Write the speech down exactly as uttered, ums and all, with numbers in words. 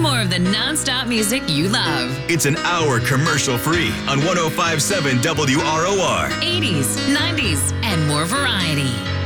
more of the non-stop music you love. It's an hour commercial-free on one oh five point seven W R O R. eighties, nineties, and more variety.